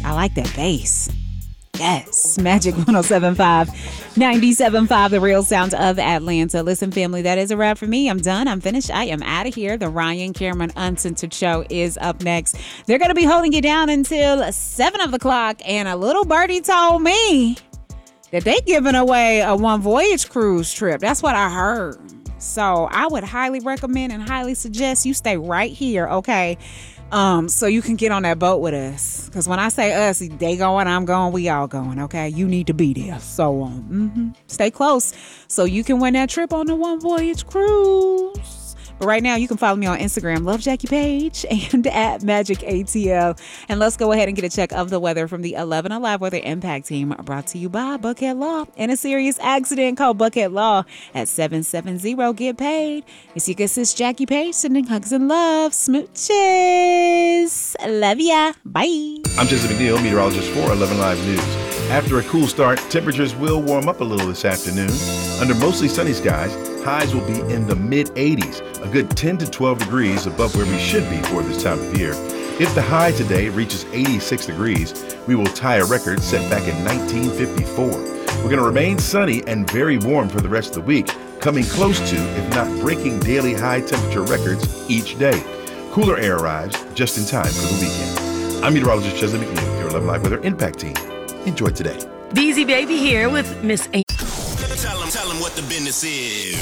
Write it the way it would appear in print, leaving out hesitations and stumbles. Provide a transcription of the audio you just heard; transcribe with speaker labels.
Speaker 1: I like that bass. Yes, Magic 107.5, 97.5, the real sound of Atlanta. Listen, family, that is a wrap for me. I'm done. I'm finished. I am out of here. The Ryan Cameron Uncensored Show is up next. They're going to be holding you down until 7 o'clock, and a little birdie told me that they giving away a One Voyage cruise trip. That's what I heard. So I would highly recommend and highly suggest you stay right here, okay? So you can get on that boat with us. Because when I say us, they going, I'm going, we all going, okay? You need to be there. So stay close so you can win that trip on the One Voyage cruise. But right now, you can follow me on Instagram, Love Jackie Page, and at Magic ATL. And let's go ahead and get a check of the weather from the 11 Alive Weather Impact Team, brought to you by Buckhead Law. In a serious accident, call Buckhead Law at 770-GET-PAID. It's your good sis, Jackie Page, sending hugs and love. Smooches. Love ya. Bye.
Speaker 2: I'm Jason McNeil, meteorologist for 11 Live News. After a cool start, temperatures will warm up a little this afternoon. Under mostly sunny skies, highs will be in the mid-80s, a good 10 to 12 degrees above where we should be for this time of year. If the high today reaches 86 degrees, we will tie a record set back in 1954. We're going to remain sunny and very warm for the rest of the week, coming close to, if not breaking, daily high temperature records each day. Cooler air arrives just in time for the weekend. I'm meteorologist Chesley McNeil, your 11 Live Weather Impact Team. Enjoy today.
Speaker 3: DZ Baby here with Miss A.
Speaker 4: Tell them what the business is.